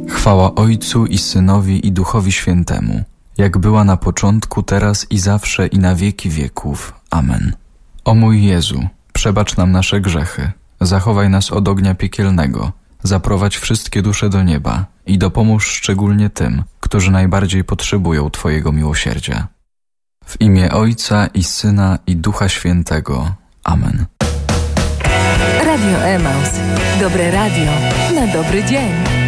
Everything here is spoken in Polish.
Chwała Ojcu i Synowi i Duchowi Świętemu, jak była na początku, teraz i zawsze i na wieki wieków. Amen. O mój Jezu, przebacz nam nasze grzechy, zachowaj nas od ognia piekielnego, zaprowadź wszystkie dusze do nieba i dopomóż szczególnie tym, którzy najbardziej potrzebują Twojego miłosierdzia. W imię Ojca i Syna i Ducha Świętego. Amen. Radio Emaus. Dobre radio na dobry dzień.